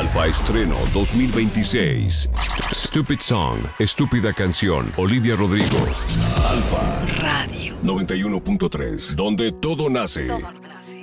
Alfa estreno 2026. Stupid Song, estúpida canción. Olivia Rodrigo. Alfa Radio 91.3, donde todo nace. Todo